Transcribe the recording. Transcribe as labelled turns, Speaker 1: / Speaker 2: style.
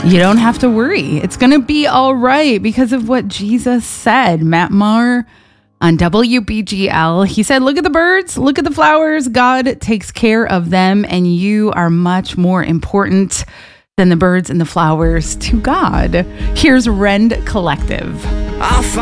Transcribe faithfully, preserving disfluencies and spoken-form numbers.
Speaker 1: You don't have to worry. It's going to be all right because of what Jesus said. Matt Maher on W B G L, he said, look at the birds, look at the flowers. God takes care of them, and you are much more important than the birds and the flowers to God. Here's Rend Collective.
Speaker 2: I'll find